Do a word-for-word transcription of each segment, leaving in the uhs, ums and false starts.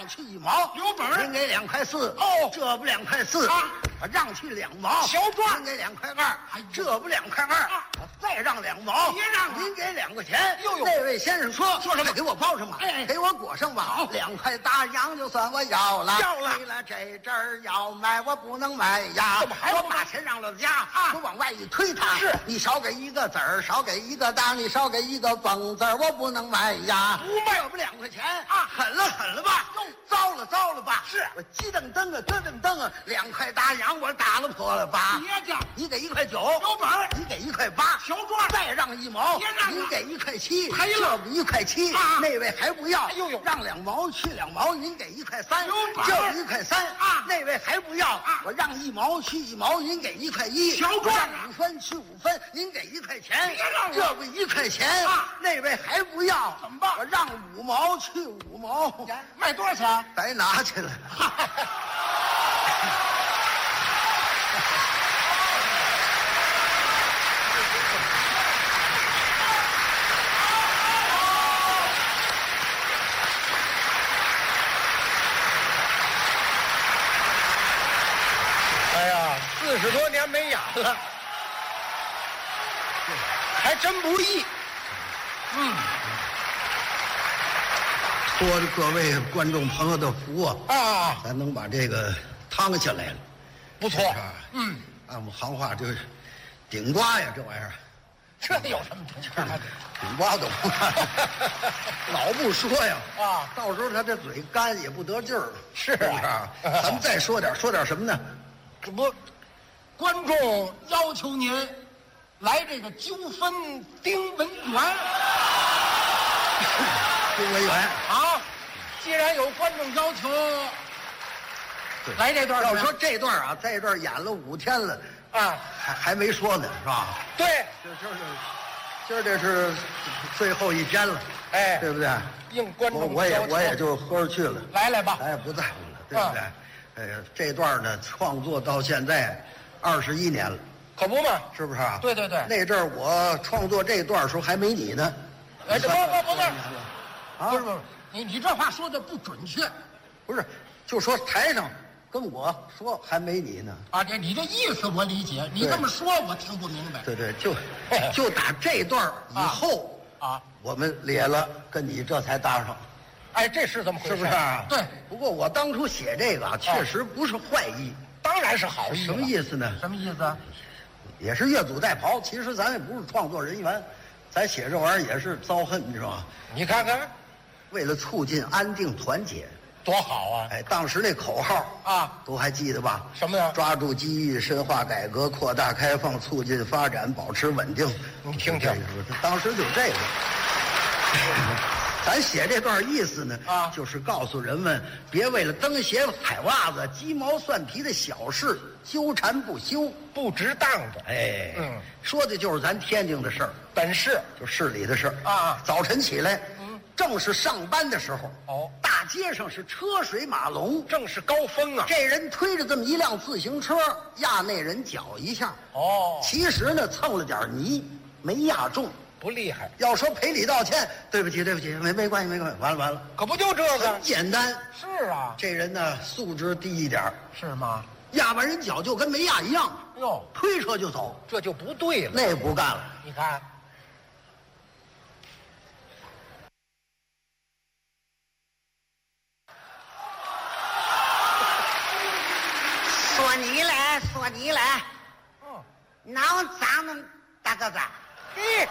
让去一毛， 有本儿您给两块四。 哦这不两块四啊， 我让去两毛， 小赚您给两块二哎呦， 这不两块二啊， 我再让两毛， 别让了您给两块钱。 呦呦那位先生说说什么给我包上吧， 哎哎给我裹上吧。 好两块大洋就算我要了， 要了为了这阵儿要买我不能买呀， 怎么还不买我把钱让了家啊我往外一推他， 是你少给一个子儿，少给一个大，你少给一个蹦字儿，我不能买呀， 不卖这不两块钱啊狠了狠了吧？ 哟糟了糟了吧？ 是我鸡瞪蹬啊，咯噔蹬啊，两块大洋我打了破了吧？ 别介， 你给一块九， 有本儿你给一块八， 小赚再让一毛， 别让了您给一块七， 赔了这不一块七， 啊那位还不要， 哎呦呦让两毛去两毛，您给一块三， 有本儿这不一块三啊那位还不要， 啊我让一毛去一毛，您给一块一， 小赚啊让五分去五分，您给一块钱， 别让了这不一块钱啊那位还不要， 怎么办我让五毛去五毛， 卖多少钱？ 白拿去了。 哎呀，四十多年没演了，还真不易。嗯托着各位观众朋友的福啊， 啊， 咱能把这个趟下来了， 不错是吧。 嗯， 按我们行话就是顶瓜呀，这玩意儿， 这有什么不的？ 顶瓜懂吗？老不说呀， 啊到时候他这嘴干也不得劲儿了， 是啊不是啊？咱们再说点，说点什么呢？ 这不，观众要求您来这个纠纷丁文元丁文元， 啊。既然有观众要求，来这段儿要说这段啊，在这儿演了五天了， 啊， 还还没说呢，是吧？ 对， 这就是今儿这是最后一天了， 哎对不对？ 应观我我也众要求我也就喝着去了， 来来吧。 咱也不在乎了，对不对？哎呀，这段呢，创作到现在二十一年了， 可不嘛？ 是不是啊？ 对对对那阵儿我创作这段的时候还没你呢。 哎，这不不不是， 啊， 不是不是，你你这话说的不准确不是，就说台上跟我说还没你呢。 啊！这你这意思我理解，你对这么说我听不明白对对，就就打这段以后， 啊。 我们咧了，跟你这才搭上。 哎，这是怎么回事？ 是不是啊？ 对， 不过我当初写这个啊，确实不是坏意。 当然是好意。 什么意思呢？ 什么意思？ 也是越俎代庖。其实咱也不是创作人员，咱写这玩意儿也是遭恨，你知道吗？ 你看看， 为了促进安定团结， 多好啊！ 哎，当时那口号啊， 都还记得吧？ 什么呀？ 抓住机遇，深化改革，扩大开放，促进发展，保持稳定。 你听听这个当时就这个。咱写这段意思呢， 啊就是告诉人们，别为了蹬鞋踩袜子、鸡毛蒜皮的小事纠缠不休。 不值当的， 哎， 嗯， 说的就是咱天津的事儿， 本事就市里的事儿啊早晨起来， 嗯， 正是上班的时候， 哦大街上是车水马龙， 正是高峰啊！ 这人推着这么一辆自行车，压那人脚一下， 哦， 其实呢蹭了点泥，没压中。 不厉害， 要说赔礼道歉，对不起，对不起，没没关系，没关系，完了完了， 可不就这个很？简单。 是啊， 这人呢素质低一点儿， 是吗？ 压完人脚就跟没压一样， 哟， 推车就走， 这就不对了。 那不干了。 你看， 说你来，说你来， 嗯， 脑脏那么大个子， 嘿，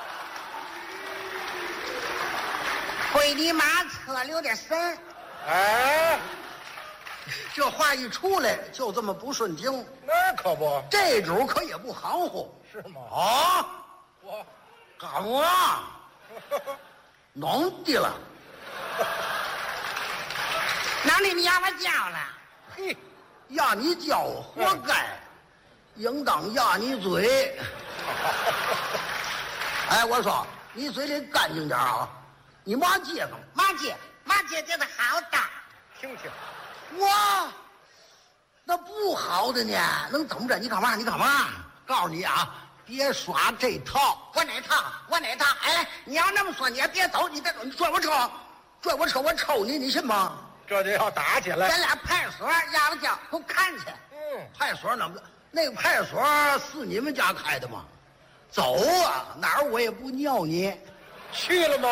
回你妈侧溜点神。 哎， 这话一出来，就这么不顺听， 那可不这主可也不含糊是吗？ 啊！ 我， 干嘛？弄的了？ 哪里你让我叫了？ 嘿，压你脚活该，应当压你嘴。哎，我说你嘴里干净点啊！你骂街坊， 马姐，马姐觉得好大。 听听， 哇，那不好的呢，能怎么着？你干嘛？你干嘛？告诉你啊，别耍这套。 我哪套？我哪套？哎，你要那么说，你也别走，你别走，你拽我车， 拽我车，我抽你，你信吗？ 这就要打起来。 咱俩派出所压了脚，给我看去。 嗯， 派出所那么那个派出所是你们家开的吗？走啊，哪儿我也不尿你。 去了吗？